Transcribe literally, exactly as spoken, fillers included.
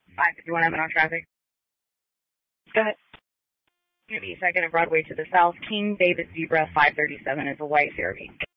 five fifty-one, I'm on traffic. Go ahead. Maybe second of Broadway to the south. King David Zebra five thirty-seven is a white C R V.